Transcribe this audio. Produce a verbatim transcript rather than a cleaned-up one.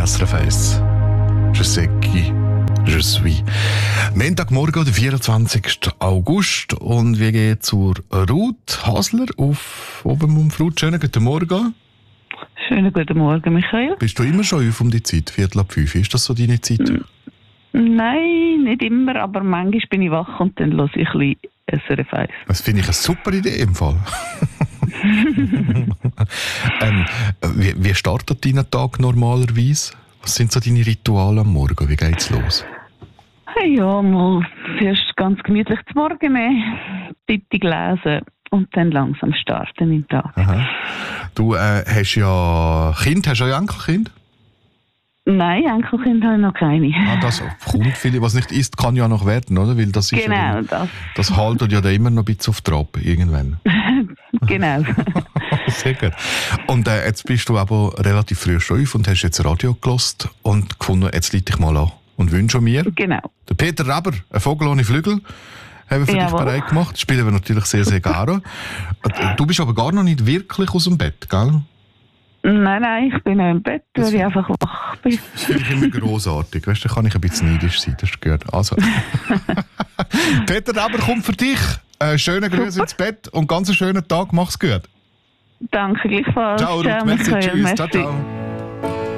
S R F eins. Je sais qui je suis. Montagmorgen, der vierundzwanzigsten August. Und wir gehen zur Ruth Hasler auf Obermumfrut. Schönen guten Morgen. Schönen guten Morgen, Michael. Bist du immer schon auf um die Zeit? Viertel ab fünf. Ist das so deine Zeit? Mm. Nein, nicht immer, aber manchmal bin ich wach und dann höre ich ein bisschen S R F eins. Das finde ich eine super Idee im Fall. ähm, wie, wie startet dein Tag normalerweise? Was sind so deine Rituale am Morgen? Wie geht's los? Hey, ja, mal zuerst ganz gemütlich zum Morgen nehmen, Zeitung lesen und dann langsam starten im Tag. Aha. Du äh, hast ja Kind, hast du ja Enkelkind? Nein, Enkelkind habe ich noch keine. Ah, das kommt viel, was nicht ist, kann ja noch werden, oder? Weil das ist genau, ja dann, das. Das haltet ja dann immer noch ein bisschen auf Trab, irgendwann. Genau. Sehr gut. Und äh, jetzt bist du aber relativ früh schon auf und hast jetzt Radio gehört und gefunden, jetzt leite ich mal an und wünsche mir. Genau. Der Peter Reber, ein Vogel ohne Flügel, haben wir für Jawohl. dich bereit gemacht. Das spielen wir natürlich sehr, sehr gerne. Du bist aber gar noch nicht wirklich aus dem Bett, gell? Nein, nein, ich bin noch im Bett, weil ich einfach wach bin. Das finde ich immer grossartig. Weißt du, da kann ich ein bisschen neidisch sein, das ist gut. Also. Peter Reber kommt für dich. Äh, schöne Grüße ins Bett und ganz einen schönen Tag. Mach's gut. Danke gleichfalls. Ciao, Ruth. Merci, Michael. tschüss. Ciao, Merci. ciao.